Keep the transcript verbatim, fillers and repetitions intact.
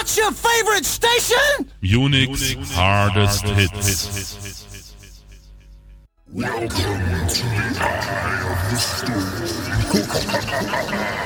What's your favorite station? Unique's hardest hits. Welcome to the Eye of the Storm.